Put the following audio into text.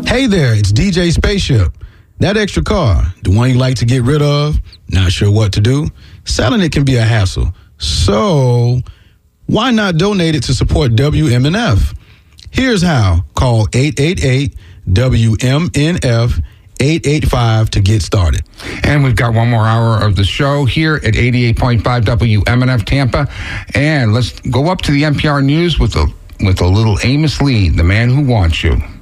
Hey there, it's DJ Spaceship. That extra car, the one you like to get rid of, not sure what to do, selling it can be a hassle. So why not donate it to support WMNF? Here's how. Call 888-WMNF 885 to get started. And we've got one more hour of the show here at 88.5 WMNF Tampa. And let's go up to the NPR News with a little Amos Lee, the man who wants you.